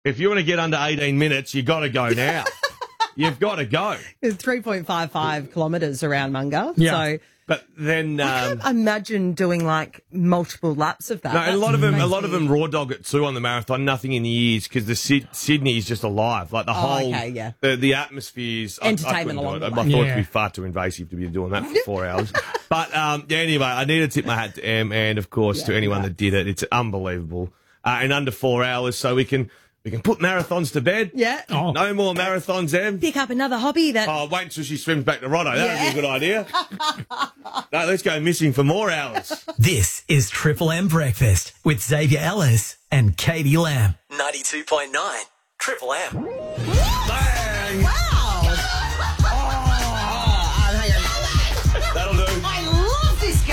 If you want to get under 18 minutes, you got to go now. You've got to go. It's 3.55 kilometres around Munger. Yeah. So but then I can't imagine doing like multiple laps of that. No, a lot of them raw dog it too on the marathon. Nothing in the ears because the Sydney is just alive. Like the whole, the atmosphere's entertainment I along the thought way. it'd be far too invasive to be doing that for 4 hours. But anyway, I need to tip my hat to Em and of course to anyone that did it. It's unbelievable. In under 4 hours, so we can put marathons to bed. Yeah. Oh. No more marathons, Em. Pick up another hobby that. Oh, wait until she swims back to Roto. That would be a good idea. No, let's go missing for more hours. This is Triple M Breakfast with Xavier Ellis and Katie Lamb. 92.9 Triple M. Bang! Wow. That'll do. I love this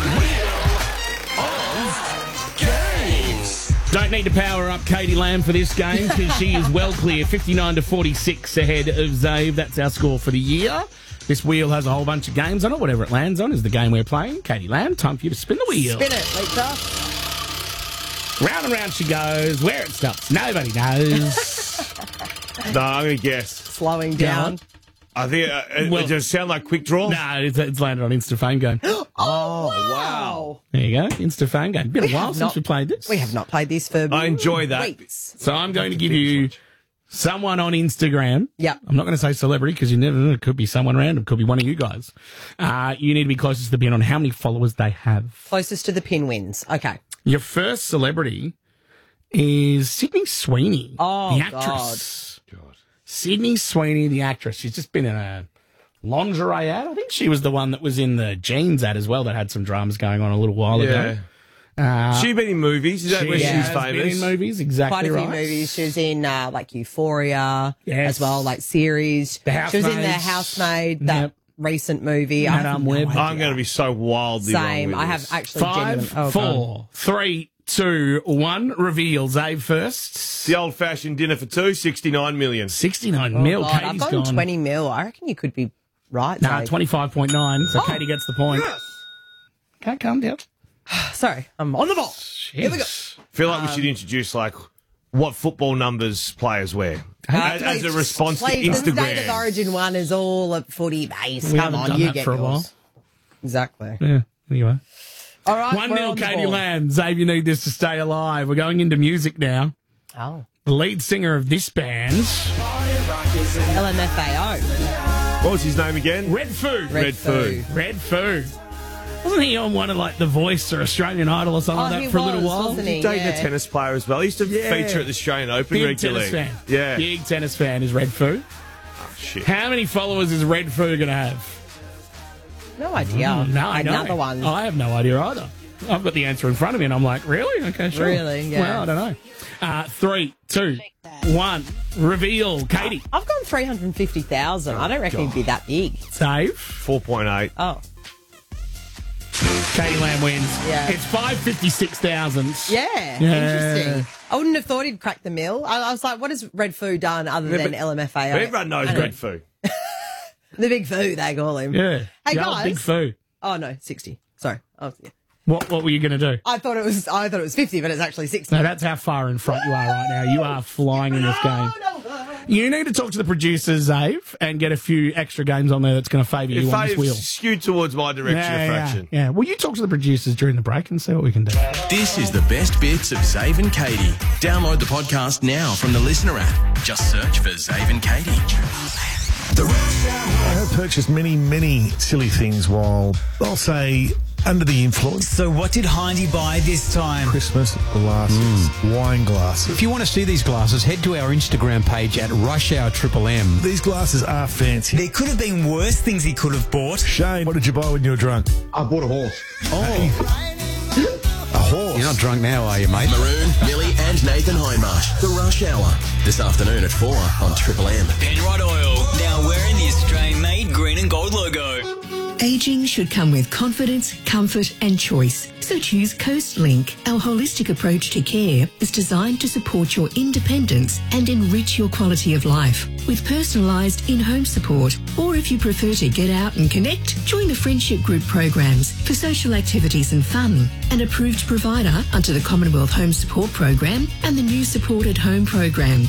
game. Don't need to power up Katie Lamb for this game because she is well clear, 59-46 ahead of Zave. That's our score for the year. This wheel has a whole bunch of games on it. Whatever it lands on is the game we're playing. Katie Lamb, time for you to spin the wheel. Spin it, Lisa. Round and round she goes. Where it stops, nobody knows. No, I'm going to guess. Slowing down. I think it just sound like quick draw. No, it's landed on Instaphone game. Oh, wow. There you go, Instaphone game. Been a while since we played this. We have not played this for I enjoy that. weeks. So I'm going to give you someone on Instagram. Yeah. I'm not going to say celebrity because you never know. It could be someone random. It could be one of you guys. You need to be closest to the pin on how many followers they have. Closest to the pin wins. Okay. Your first celebrity is Sydney Sweeney, Oh, the actress. God. Sydney Sweeney, the actress. She's just been in a lingerie ad. I think she was the one that was in the jeans ad as well that had some dramas going on a little while ago. She's been in movies. Is that where she's famous? Been in movies, exactly. Quite a few right. movies. She was in like Euphoria Yes. as well, like series. The She was in The Housemaids. Housemaid, that Yep. recent movie. Madame Web. I'm going to be so wildly wrong Same. with I have this. actually 5, 4, 3, 2, 1. Reveal. Zave first. The old-fashioned dinner for two, 69 million. 69 mil. God, I've Katie's gone gone. 20 mil. I reckon you could be right. Nah, Dave. 25.9. So Katie gets the point. Okay, calm down. Sorry, I'm on the ball. Here we go. Feel like we should introduce like what football numbers players wear as a response to Please, the State of Instagram. Origin one is all a footy base. We Come haven't on, done you that get for a yours. while. Exactly. Yeah, anyway. All right, 1-0 we're on the Katie ball. Lamb. Zave, you need this to stay alive. We're going into music now. Oh. The lead singer of this band, LMFAO. What was his name again? Red Foo. Red Foo. Red Foo. Wasn't he on one of like The Voice or Australian Idol or something like he that for a little was, while? wasn't he? Dating Yeah. a tennis player as well. He used to feature at the Australian Open Big regularly. tennis fan. Yeah. Big tennis fan is Red Foo. Shit. How many followers is Red Foo going to have? No idea. No, I know. Another one. I have no idea either. I've got the answer in front of me and I'm like, really? Okay, sure. Really? Yeah. Well, I don't know. 3, 2, 1. Reveal. Katie. I've gone 350,000. I don't reckon he'd be that big. Save. 4.8. Oh. Katie Lamb wins. Yeah. It's 556,000. Yeah. Interesting. I wouldn't have thought he'd crack the mill. I was like, what has Red Foo done other than LMFAO? Everyone knows Red Foo. The Big Foo, they call him. Yeah. Hey, The old guys. Big Foo. Oh, no, 60. Sorry. Oh, yeah. What were you going to do? I thought it was 50, but it's actually 60. No, that's how far in front you are right now. You are flying in this game. You need to talk to the producers, Zave, and get a few extra games on there that's going to favour you on this wheel. It's skewed towards my direction of fraction. Yeah. Well, you talk to the producers during the break and see what we can do. This is the best bits of Zave and Katie. Download the podcast now from the Listener app. Just search for Zave and Katie. I have purchased many silly things while, I'll say, under the influence. So what did Hindy buy this time? Christmas glasses, wine glasses. If you want to see these glasses, head to our Instagram page at Rush Hour Triple M. These glasses are fancy. There could have been worse things he could have bought. Shane, what did you buy when you were drunk? I bought a horse. A horse. You're not drunk now, are you, mate? Maroon, Millie and Nathan Hindmarsh. The Rush Hour. This afternoon at 4 on Triple M. Penrod Oil, now wearing the Australian-made green and gold logo. Aging should come with confidence, comfort and choice. So choose CoastLink. Our holistic approach to care is designed to support your independence and enrich your quality of life with personalised in-home support. Or if you prefer to get out and connect, join the Friendship Group programs for social activities and fun. An approved provider under the Commonwealth Home Support Program and the new Support at Home program.